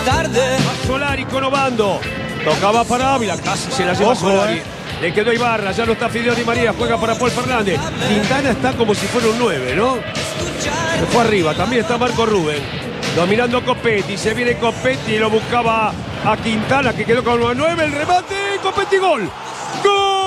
A Solari con Obando. Tocaba para Ávila, casi se la lleva Solari. Le quedó Ibarra, ya no está Fideo Di María, juega para Paul Fernández. Quintana está como si fuera un 9, ¿no? Se fue arriba, también está Marco Rubén. Dominando Copetti, se viene Copetti y lo buscaba a Quintana, que quedó con el 9, el remate, Copetti, gol. ¡Gol!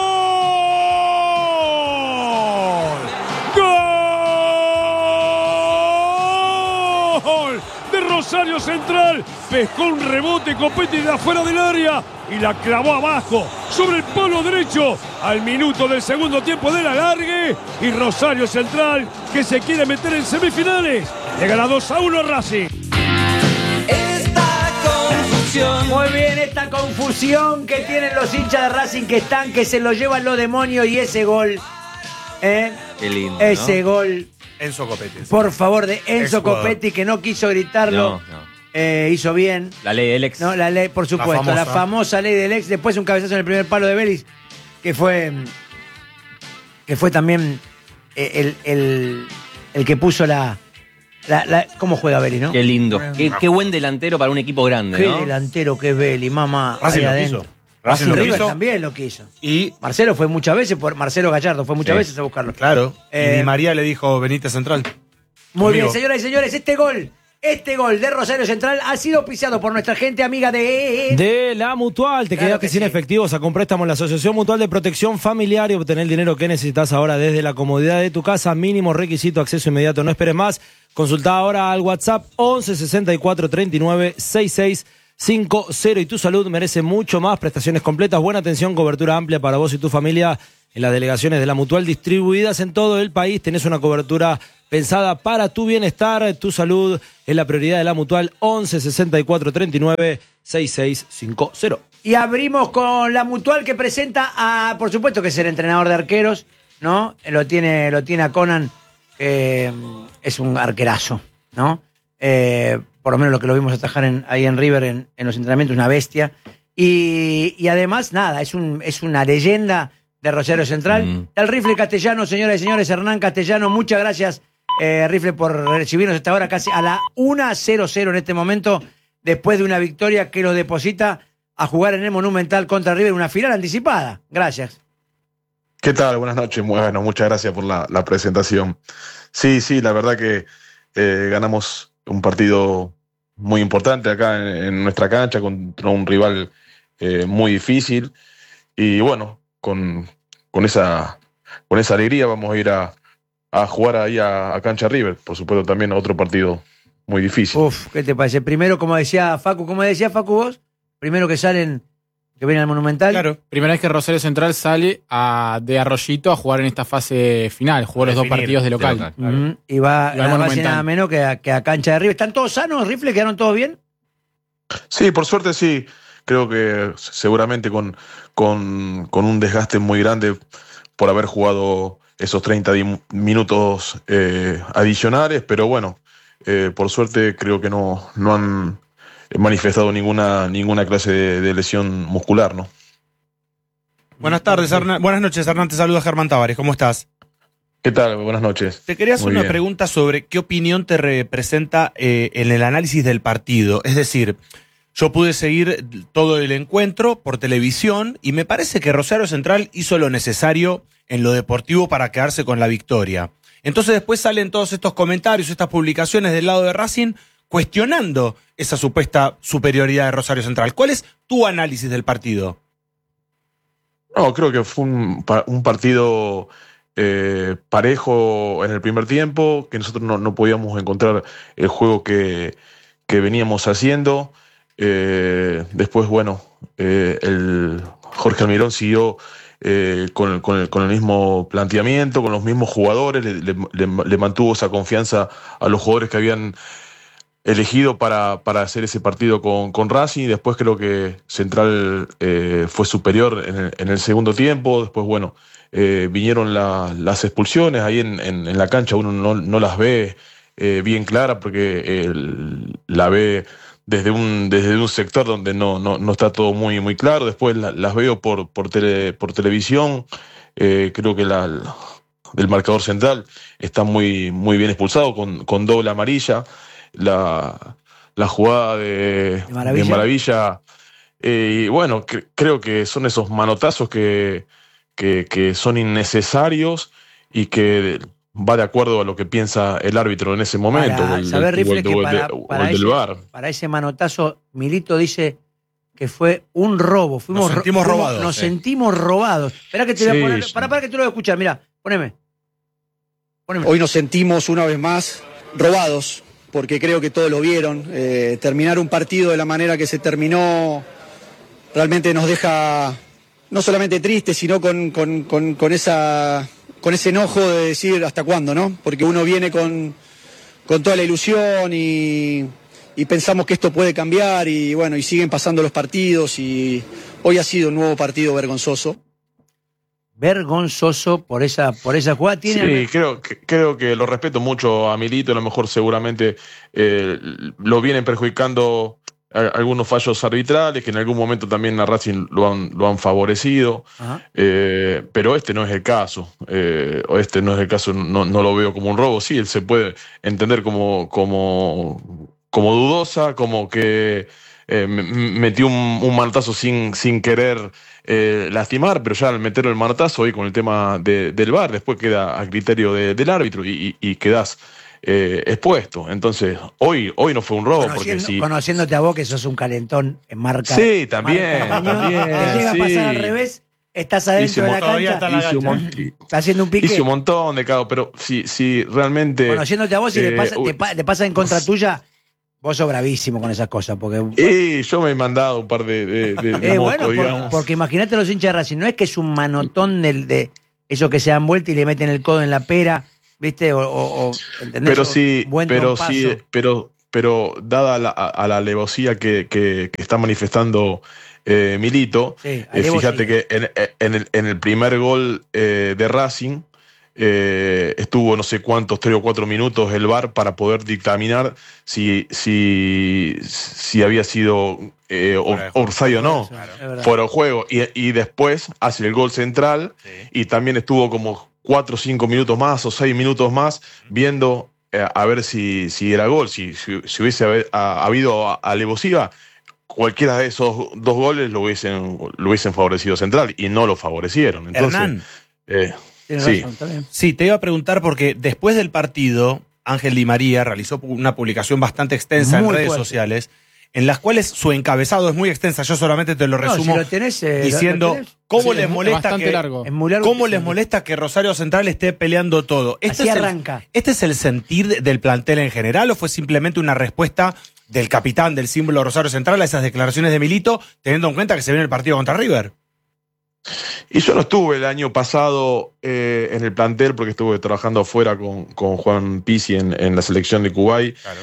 ¡Gol! De Rosario Central, pescó un rebote Copetti de afuera del área y la clavó abajo, sobre el palo derecho, al minuto del segundo tiempo del alargue. Y Rosario Central, que se quiere meter en semifinales, le gana 2-1 a Racing. Muy bien, esta confusión que tienen los hinchas de Racing que se lo llevan los demonios y ese gol. Qué lindo, ese gol. Enzo Copetti. Por favor, de Enzo Copetti, que no quiso gritarlo. Hizo bien. La ley del ex. No, la ley, por supuesto, la famosa ley del ex. Después un cabezazo en el primer palo de Vélez, que fue también el que puso ¿cómo juega Vélez, no? Qué lindo. Qué buen delantero para un equipo grande, Qué ¿no? delantero que es Vélez, mamá. Racing ahí lo quiso. Racing lo River quiso. también lo quiso. Y Marcelo fue muchas veces, Marcelo Gallardo fue muchas veces a buscarlo. claro. Y Di María le dijo, venite Central. Muy Conmigo. bien, señoras y señores, este gol de Rosario Central ha sido auspiciado por nuestra gente amiga de La Mutual. Te quedaste sin efectivo, sacó un préstamo en la Asociación Mutual de Protección Familiar y obtener el dinero que necesitas ahora desde la comodidad de tu casa. Mínimo requisito, acceso inmediato, no esperes más. Consulta ahora al WhatsApp 11 64 39 66 50. Y tu salud merece mucho más. Prestaciones completas, buena atención, cobertura amplia para vos y tu familia en las delegaciones de La Mutual distribuidas en todo el país. Tenés una cobertura pensada para tu bienestar. Tu salud es la prioridad de La Mutual. 11 64 39 66 50. Y abrimos con La Mutual, que presenta por supuesto que es el entrenador de arqueros, ¿no? Lo tiene a Conan, es un arquerazo, ¿no? Por lo menos lo que lo vimos atajar ahí en River en los entrenamientos, una bestia. Y además, nada, es una leyenda de Rosario Central. El Rifle Castellano, señoras y señores, Hernán Castellano, muchas gracias, Rifle, por recibirnos hasta ahora, casi a la 1-0 en este momento, después de una victoria que lo deposita a jugar en el Monumental contra River, una final anticipada. Gracias. ¿Qué tal? Buenas noches. Bueno, muchas gracias por la presentación. Sí, la verdad que ganamos un partido muy importante acá en nuestra cancha contra un rival muy difícil. Y bueno, con esa alegría vamos a ir a jugar ahí a Cancha River. Por supuesto, también otro partido muy difícil. ¿Qué te parece? Primero, como decía Facu vos, primero que vienen al Monumental. Claro, primera vez que Rosario Central sale de Arroyito a jugar en esta fase final, jugó los dos partidos de local. Claro. Y va nada más y nada menos que a Cancha de River. ¿Están todos sanos, Rifle? ¿Quedaron todos bien? Sí, por suerte sí. Creo que seguramente con un desgaste muy grande por haber jugado esos 30 minutos adicionales, pero bueno, por suerte creo que no han manifestado ninguna clase de lesión muscular, ¿no? Buenas tardes, Hernán. Buenas noches, Hernán. Te saluda Germán Tavares. ¿Cómo estás? ¿Qué tal? Buenas noches. Te quería hacer Muy una bien. pregunta sobre qué opinión te representa en el análisis del partido. Es decir, yo pude seguir todo el encuentro por televisión y me parece que Rosario Central hizo lo necesario en lo deportivo para quedarse con la victoria. Entonces después salen todos estos comentarios, estas publicaciones del lado de Racing cuestionando esa supuesta superioridad de Rosario Central. ¿Cuál es tu análisis del partido? No, creo que fue un partido parejo en el primer tiempo, que nosotros no podíamos encontrar el juego que veníamos haciendo. Después, bueno, el Jorge Almirón siguió con el mismo planteamiento, con los mismos jugadores, le mantuvo esa confianza a los jugadores que habían elegido para hacer ese partido con Racing. Después creo que Central fue superior en el segundo tiempo. Después, bueno, vinieron las expulsiones. Ahí en la cancha uno no las ve bien claras porque la ve desde un sector donde no está todo muy, muy claro. Después las veo por televisión. Creo que del marcador central está muy, muy bien expulsado con doble amarilla. La la jugada de Maravilla. Y bueno, creo que son esos manotazos que son innecesarios y que va de acuerdo a lo que piensa el árbitro en ese momento. Del VAR. Para ese manotazo, Milito dice que fue un robo. Nos sentimos robados. Nos sentimos robados. Esperá que te voy a poner. Para que te lo voy a escuchar. Mirá, poneme. Hoy nos sentimos una vez más robados, porque creo que todos lo vieron. Terminar un partido de la manera que se terminó realmente nos deja no solamente tristes, sino con ese enojo de decir hasta cuándo, ¿no? Porque uno viene con toda la ilusión y pensamos que esto puede cambiar y bueno, y siguen pasando los partidos y hoy ha sido un nuevo partido vergonzoso. Vergonzoso por esa jugada. Sí, creo que lo respeto mucho a Milito, a lo mejor seguramente lo vienen perjudicando algunos fallos arbitrales que en algún momento también a Racing lo han favorecido, pero este no es el caso. No lo veo como un robo. Sí, él se puede entender como dudosa, como que metió un manotazo sin querer lastimar, pero ya al meter el manotazo ahí con el tema del VAR, después queda a criterio del árbitro y quedás expuesto. Entonces, hoy no fue un robo. Conociéndote a vos, que sos un calentón en marca. Sí, también. Te llega a pasar al revés, estás adentro de la cancha. Está haciendo un pique. Hice un montón de cago, pero si realmente. Conociéndote a vos, si le pasa en contra tuya, vos sos bravísimo con esas cosas. Yo me he mandado un par de bueno, porque imagínate los hinchas de Racing, no es que es un manotón de eso que se dan vuelta y le meten el codo en la pera. ¿Viste? ¿Entendés? Pero dada a la alevosía que está manifestando Milito, fíjate que en el primer gol de Racing estuvo no sé cuántos, 3 o 4 minutos el VAR para poder dictaminar si había sido offside o no, fuera de juego. Y después hace el gol central y también estuvo como 4 o 5 minutos más o 6 minutos más viendo a ver si era gol. Si hubiese habido alevosía, cualquiera de esos 2 goles lo hubiesen favorecido Central y no lo favorecieron. Entonces, Hernán, sí, te iba a preguntar porque después del partido Ángel Di María realizó una publicación bastante extensa en redes sociales, en las cuales su encabezado es muy extensa. Yo solamente te lo resumo diciendo cómo les molesta les molesta que Rosario Central esté peleando todo. Así arranca. ¿Este es el sentir del plantel en general o fue simplemente una respuesta del capitán del símbolo Rosario Central a esas declaraciones de Milito, teniendo en cuenta que se viene el partido contra River? Y yo no estuve el año pasado en el plantel porque estuve trabajando afuera con Juan Pizzi en la selección de Kuwait. Claro.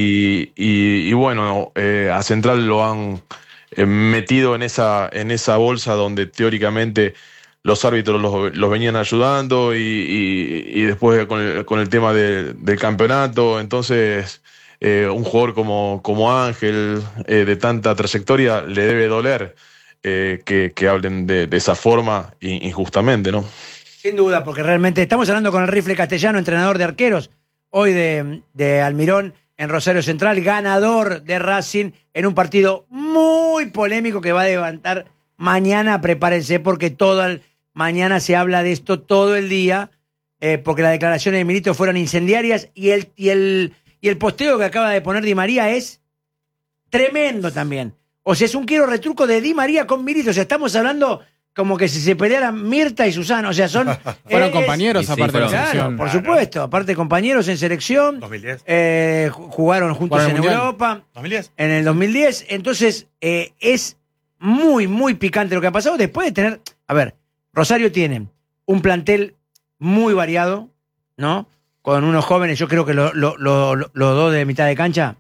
Y bueno, a Central lo han metido en esa bolsa donde teóricamente los árbitros los venían ayudando y después con el tema del campeonato. Entonces, un jugador como Ángel, de tanta trayectoria, le debe doler que hablen de esa forma injustamente, ¿no? Sin duda, porque realmente estamos hablando con el Rifle Castellano, entrenador de arqueros, hoy de Almirón en Rosario Central, ganador de Racing en un partido muy polémico que va a levantar mañana. Prepárense porque mañana se habla de esto todo el día, porque las declaraciones de Milito fueron incendiarias y el posteo que acaba de poner Di María es tremendo también. O sea, es un quiero retruco de Di María con Milito. O sea, estamos hablando como que si se pelearan Mirta y Susana. O sea, fueron compañeros aparte de la selección. Claro, por supuesto. Aparte compañeros en selección. 2010. Jugaron juntos en Europa. 2010. En el 2010. Entonces, es muy, muy picante lo que ha pasado. Después de tener... A ver, Rosario tiene un plantel muy variado, ¿no? Con unos jóvenes, yo creo que los 2 de mitad de cancha...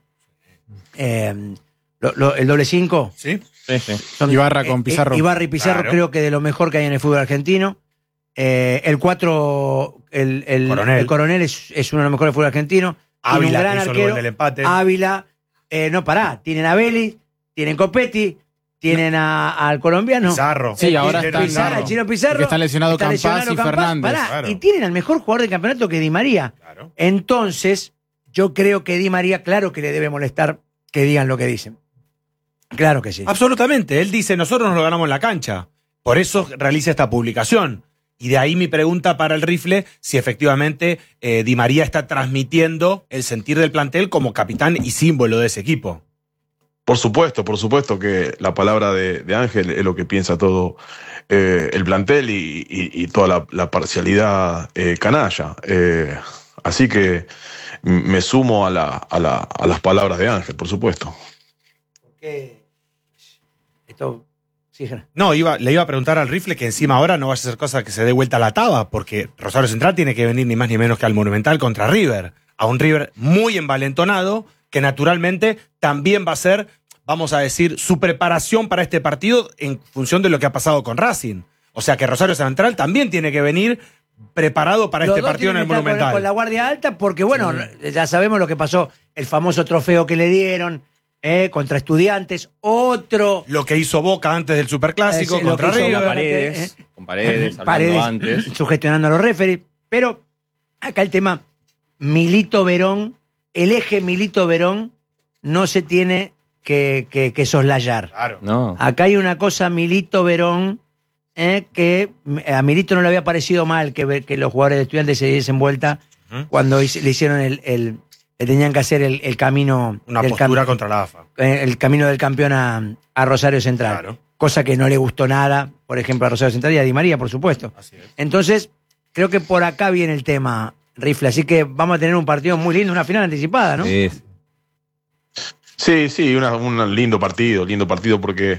el doble 5. Sí. Son, Ibarra con Pizarro. Ibarra y Pizarro, claro. Creo que de lo mejor que hay en el fútbol argentino. El 4, el Coronel es uno de los mejores del fútbol argentino. Ávila, tiene un gran arquero. Del empate. Ávila. Tienen a Belli, tienen Copetti, tienen al colombiano. Pizarro. Sí, ahora está el Chino Pizarro. Que están lesionados Campás y Fernández. Claro. Y tienen al mejor jugador del campeonato que Di María. Claro. Entonces, yo creo que Di María, claro que le debe molestar que digan lo que dicen. Claro que sí. Absolutamente. Él dice, nosotros nos lo ganamos en la cancha. Por eso realiza esta publicación. Y de ahí mi pregunta para el Rifle, si efectivamente Di María está transmitiendo el sentir del plantel como capitán y símbolo de ese equipo. Por supuesto que la palabra de Ángel es lo que piensa todo el plantel y toda la parcialidad canalla. Así que me sumo a las palabras de Ángel, por supuesto. Porque esto... Sí, no, le iba a preguntar al Rifle que encima ahora no vaya a ser cosa que se dé vuelta a la taba, porque Rosario Central tiene que venir ni más ni menos que al Monumental contra River. A un River muy envalentonado, que naturalmente también va a ser, vamos a decir, su preparación para este partido en función de lo que ha pasado con Racing. O sea que Rosario Central también tiene que venir preparado para este partido en el Monumental. Con la guardia alta, porque bueno, ya sabemos lo que pasó, el famoso trofeo que le dieron contra Estudiantes, otro... Lo que hizo Boca antes del Superclásico contra River. Con Paredes, hablando antes. Sugestionando a los referees. Pero acá el tema Milito Verón, el eje Milito Verón no se tiene que soslayar. Claro. No. Acá hay una cosa Milito Verón que a Milito no le había parecido mal que los jugadores de Estudiantes se diesen vuelta cuando le hicieron le tenían que hacer el camino... Una postura contra la AFA. El camino del campeón a Rosario Central. Claro. Cosa que no le gustó nada, por ejemplo, a Rosario Central y a Di María, por supuesto. Así es. Entonces, creo que por acá viene el tema, Rifle. Así que vamos a tener un partido muy lindo, una final anticipada, ¿no? Sí, un lindo partido porque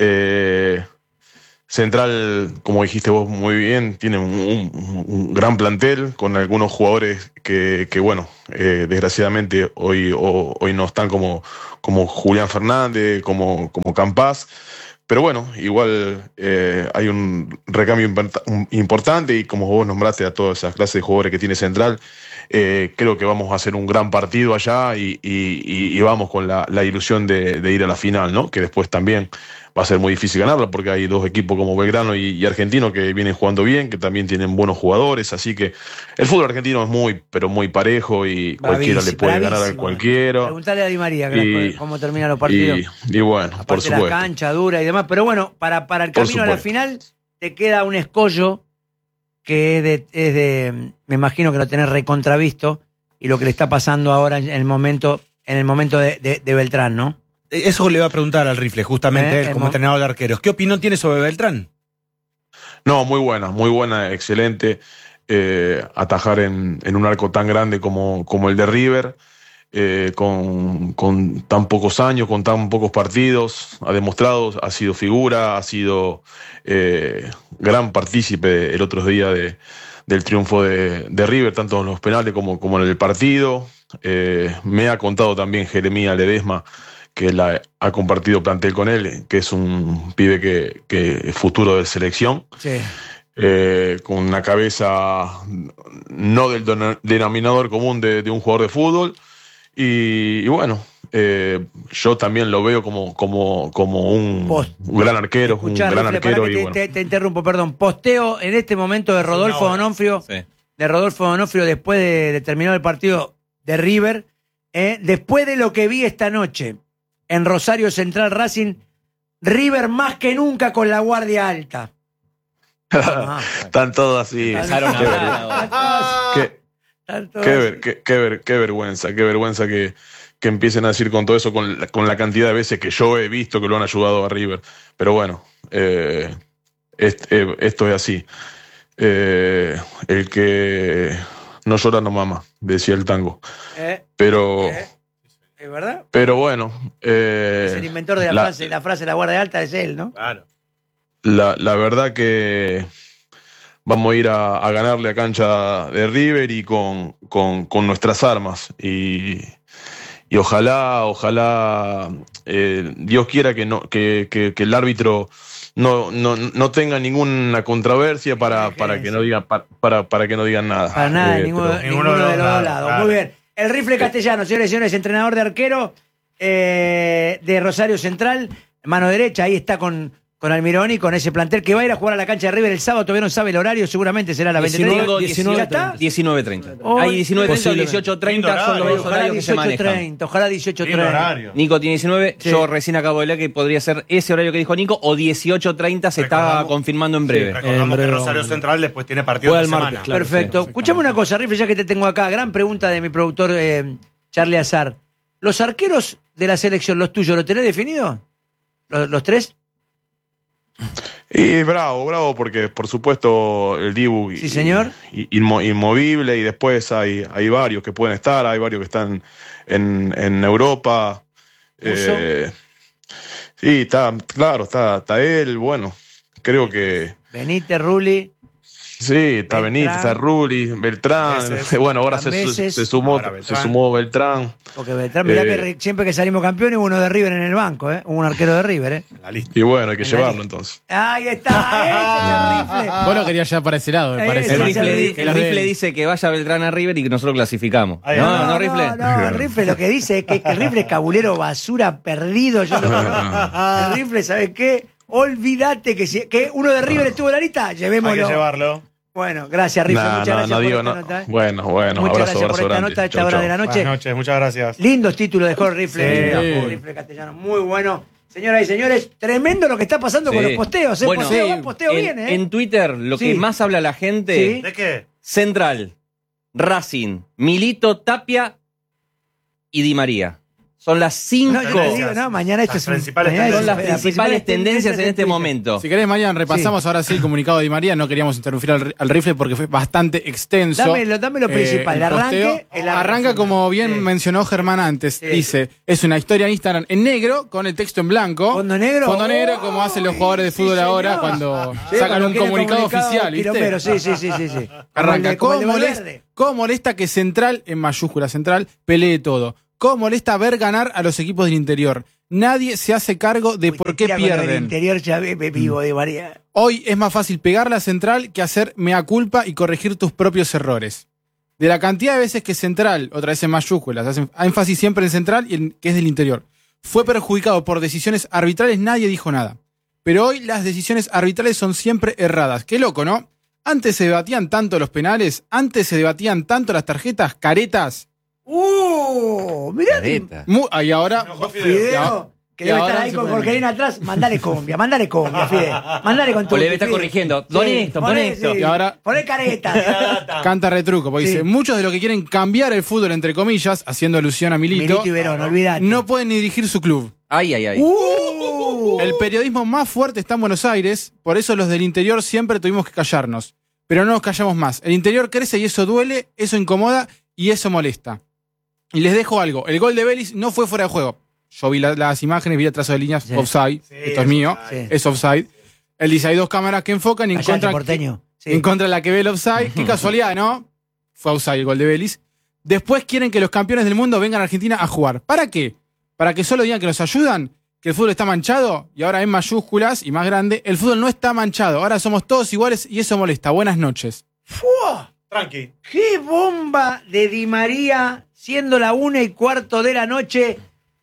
Central, como dijiste vos muy bien, tiene un gran plantel con algunos jugadores que bueno, desgraciadamente hoy no están como Julián Fernández, como Campás. Pero bueno, igual hay un recambio importante y como vos nombraste a todas esas clases de jugadores que tiene Central, creo que vamos a hacer un gran partido allá y vamos con la ilusión de ir a la final, ¿no? Que después también va a ser muy difícil ganarla porque hay dos equipos como Belgrano y Argentino que vienen jugando bien, que también tienen buenos jugadores, así que el fútbol argentino es muy, pero muy parejo y cualquiera le puede ganar a cualquiera. Preguntale a Di María cómo terminan los partidos. Y bueno, aparte por supuesto. la cancha dura y demás, pero bueno, para el camino a la final te queda un escollo que es de me imagino que lo tenés recontravisto y lo que le está pasando ahora en el momento de Beltrán, ¿no? Eso le iba a preguntar al Rifle, justamente él como entrenador de arqueros. ¿Qué opinión tiene sobre Beltrán? No, muy buena, excelente. Atajar en un arco tan grande como el de River, con tan pocos años, con tan pocos partidos, ha demostrado, ha sido figura, ha sido gran partícipe el otro día del triunfo de River, tanto en los penales como en el partido. Me ha contado también Jeremías Ledesma, que ha compartido plantel con él, que es un pibe que es futuro de selección. Sí. Con una cabeza no del denominador común de un jugador de fútbol. Y bueno, yo también lo veo como un gran arquero. Escuchá, un gran Rifle, arquero. Que y bueno. te interrumpo, perdón. Posteo en este momento de Rodolfo Donofrio. Sí. De Rodolfo Donofrio después de terminar el partido de River. Después de lo que vi esta noche en Rosario Central Racing, River más que nunca con la guardia alta. Están todos así. Qué vergüenza que empiecen a decir con todo eso, con la cantidad de veces que yo he visto que lo han ayudado a River. Pero bueno, esto es así. El que no llora no mama, decía el tango. Pero... ¿Es verdad? Pero bueno... es el inventor de la frase la guardia alta es él, ¿no? Claro. La verdad que vamos a ir a ganarle a cancha de River y con nuestras armas. Y ojalá Dios quiera que el árbitro no tenga ninguna controversia para que no digan para que no digan nada. Para nada, ninguno de los dos lados. Claro. Muy bien. El Rifle Castellano, señores y señores, entrenador de arquero de Rosario Central, mano derecha, ahí está con con Almirón y con ese plantel que va a ir a jugar a la cancha de River el sábado, todavía no sabe el horario, seguramente será a las 23:30. ¿Ya está? 19:30. Hoy- Hay 19:30 o Lindo 18:30 son los dos Ojalá horarios que se manejan. 18:30, ojalá 18:30. Nico tiene 19, Sí. yo recién acabo de leer que podría ser ese horario que dijo Nico o 18:30 se está confirmando en breve. Recordamos que Rosario Central después tiene partido Juega de el semana. martes, claro. Perfecto. Escuchame una cosa, Rifle, ya que te tengo acá. Gran pregunta de mi productor Charlie Azar. ¿Los arqueros de la selección, los tuyos, lo tenés definido? ¿Los tres? Y bravo, porque por supuesto el Dibu Sí, señor. inmovible, y después hay varios que pueden estar, hay varios que están en Europa. Sí, está él, bueno, creo que Benítez, Rulli. sí, está Beltrán. Benítez, está Rulli, Beltrán, bueno, ahora Meses. se sumó Beltrán. Porque Beltrán, mirá que siempre que salimos campeones hubo uno de River en el banco, ¿eh? Hubo un arquero de River, ¿eh? La lista. Y bueno, hay que llevarlo entonces. Ahí está, ese es el Rifle. Vos lo querías ya para ese lado, me parece. El Sí, Rifle dice que vaya Beltrán a River y que nosotros clasificamos. Ahí No, va. no, Rifle. No, el Rifle lo que dice es que el Rifle es cabulero basura perdido. Yo lo el Rifle, ¿sabes qué? Olvídate que uno de River estuvo en la lista, Hay que llevémoslo. llevarlo. Bueno, gracias, Rifle. Muchas gracias por digo, esta nota. Bueno, Muchas abrazo gracias por esta grande. nota a esta Chau, hora chau. de la noche. Buenas noches, muchas gracias. Lindos títulos dejó el Rifle. Sí. El Rifle castellano, muy bueno. Señoras y señores, tremendo lo que está pasando con Sí. los posteos. Bueno, posteo va, posteo viene. en Twitter lo que Sí. más habla la gente, Sí. ¿De qué? Central, Racing, Milito, Tapia y Di María. Son las 5. No, yo te digo, no, mañana esto Las es un- principales mañana Son es- las principales tendencias en este Twitter. momento. Si querés, Marian, repasamos ahora sí el comunicado de Di María. No queríamos interrumpir al Rifle porque fue bastante extenso. Dame lo principal, el posteo. arranque. Arranca como bien mencionó Germán antes. Sí. Dice, es una historia en Instagram en negro con el texto en blanco. ¿Fondo negro? Fondo negro, como hacen los jugadores de fútbol ahora señor. cuando Sí, sacan cuando un quieren comunicado oficial, ¿viste? quilombero, sí. Arranca, Como el de ¿cómo Valverde. molesta que Central, en mayúscula Central, pelee todo? ¿Cómo molesta ver ganar a los equipos del interior? Nadie se hace cargo de por qué Tira con lo del pierden. interior ya vivo de María. Hoy es más fácil pegarle a Central que hacer mea culpa y corregir tus propios errores. De la cantidad de veces que Central, otra vez en mayúsculas, hacen énfasis siempre en Central y en que es del interior, fue perjudicado por decisiones arbitrales, nadie dijo nada. Pero hoy las decisiones arbitrales son siempre erradas. Qué loco, ¿no? Antes se debatían tanto los penales, antes se debatían tanto las tarjetas, caretas. Mirá. Careta. Y ahora... Fideo, que Y debe ahora estar ahí se con puede- Jorgelina atrás. Mandale cumbia, Fide. Mandale con tu. O le está corrigiendo. Pon esto, pon esto. Y ahora- Poné careta. Canta retruco, porque Sí. dice, muchos de los que quieren cambiar el fútbol, entre comillas, haciendo alusión a Milito y Verón, olvidate. no pueden ni dirigir su club. Ay, ay, ay. El periodismo más fuerte está en Buenos Aires, por eso los del interior siempre tuvimos que callarnos. Pero no nos callamos más. El interior crece y eso duele, eso incomoda y eso molesta. Y les dejo algo, el gol de Vélez no fue fuera de juego. Yo vi las imágenes, vi el trazo de líneas, Sí. offside, Sí, esto es mío, Sí. es offside. Él dice, hay dos cámaras que enfocan y en Callate, contra, porteño. Sí. en contra de la que ve el offside. Qué casualidad, ¿no? Fue offside el gol de Vélez. Después quieren que los campeones del mundo vengan a Argentina a jugar. ¿Para qué? ¿Para que solo digan que los ayudan? ¿Que el fútbol está manchado? Y ahora en mayúsculas y más grande, el fútbol no está manchado. Ahora somos todos iguales y eso molesta. Buenas noches. ¡Fua! Tranqui. ¡Qué bomba de Di María! Siendo la 1:15 de la noche.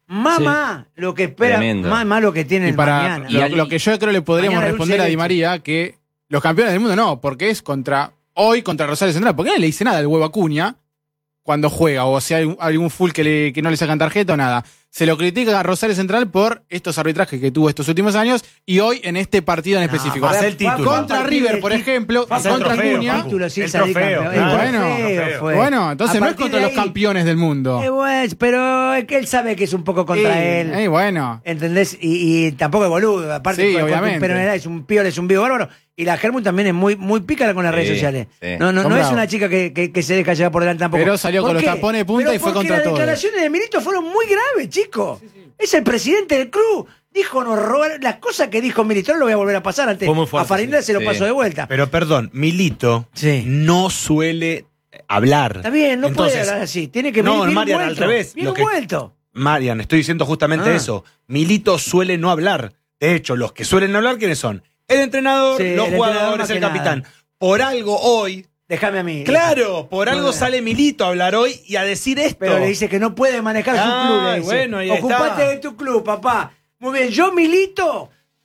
Mamá, lo que espera. Tremendo. Mamá, lo que tiene Y el para mañana. lo que yo creo le podríamos Mañana responder dulce a de Di leche. María que los campeones del mundo no, porque es contra Rosario Central. Porque nadie le dice nada al huevo Acuña cuando juega, o si hay algún full que no le sacan tarjeta o nada. Se lo critica a Rosario Central por estos arbitrajes que tuvo estos últimos años y hoy en este partido en específico. hace el título. Contra River, por ejemplo, y Hace el contra trofeo, Acuña. Papu. Título sin El salir trofeo, campeón. claro. El trofeo Bueno, fue. Bueno, entonces A no es partir contra de los ahí- campeones del mundo. Bueno, pero es que él sabe que es un poco contra él. Bueno. ¿Entendés? Y tampoco es boludo. Aparte, Sí, con obviamente. Pero es un pío, es un vivo bárbaro. Y la Germu también es muy pícara con las Sí, redes sociales. sí. No Son es bravos. una chica que se deja llevar por delante tampoco. Pero salió ¿Por con los qué? tapones de punta Pero y fue porque contra las todos. declaraciones de Milito fueron muy graves, chicos. Es el presidente del club. Dijo, nos robaron. Las cosas que dijo Milito, no lo voy a volver a pasar antes. Fue muy fuerte, A Farinda se lo sí. pasó de vuelta. Pero perdón, Milito Sí. no suele hablar. Está bien, no puede Entonces, hablar así. Tiene que no, venir bien Marian, al vuelto. revés. Bien Lo que- vuelto. Marian, estoy diciendo justamente Ah. eso. Milito suele no hablar. De hecho, los que suelen hablar, ¿quiénes son? El entrenador, Sí, los el entrenador jugadores, más el que capitán. nada. Por algo hoy, Déjame a mí. claro, por algo Bueno. sale Milito a hablar hoy y a decir esto. Pero le dice que no puede manejar su Ah, club. Le dice. bueno, ahí Ocupate está. de tu club, papá. Muy bien, yo milito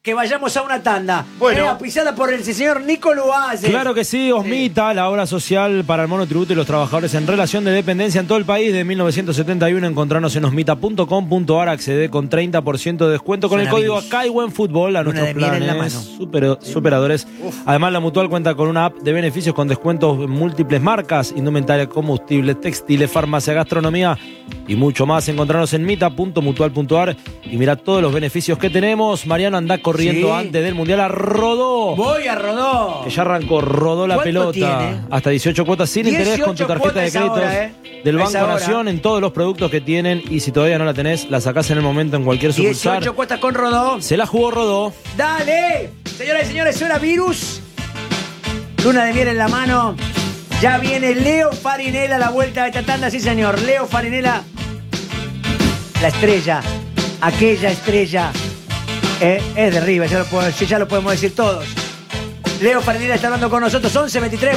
que vayamos a una tanda. Bueno. Auspiciada por el señor Nico Luaces. Claro que sí, Osmita, la obra social para el monotributo y los trabajadores en relación de dependencia en todo el país de 1971. Encontrarnos en osmita.com.ar, accede con 30% de descuento con el código ACAIWENFUTBOL a nuestros planes superadores. Además, la Mutual cuenta con una app de beneficios con descuentos en múltiples marcas, indumentaria, combustibles, textiles, farmacia, gastronomía y mucho más. Encontrarnos en mita.mutual.ar y mira todos los beneficios que tenemos. Mariano anda corriendo antes del Mundial a Rodó. Voy a Rodó. Que ya arrancó, Rodó la pelota. Tiene? Hasta 18 cuotas sin interés con tu tarjeta de créditos del Banco Nación en todos los productos que tienen. Y si todavía no la tenés, la sacás en el momento en cualquier sucursal. 18 cuotas con Rodó. Se la jugó Rodó. ¡Dale! Señoras y señores, suena Virus. Luna de miel en la mano. Ya viene Leo Farinella a la vuelta de esta tanda. Sí, señor. Leo Farinella. La estrella. Aquella estrella. Es de River. Ya lo podemos decir todos. Leo Farinella está hablando con nosotros. 11:23.